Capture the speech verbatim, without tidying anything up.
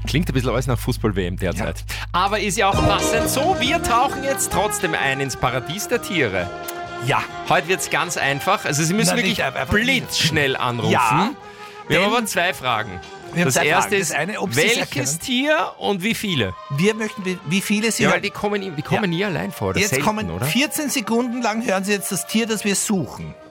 Klingt ein bisschen alles nach Fußball-W M derzeit. Ja. Aber ist ja auch passend so. Wir tauchen jetzt trotzdem ein ins Paradies der Tiere. Ja. Heute wird es ganz einfach. Also Sie müssen Na, wirklich blitzschnell anrufen. Ja. Wir haben aber zwei Fragen. Das erste ist, das eine, welches Tier und wie viele? Wir möchten, wie viele Sie Ja, weil die kommen, die kommen ja. nie allein vor. Das jetzt selten, kommen oder? vierzehn Sekunden lang hören Sie jetzt das Tier, das wir suchen.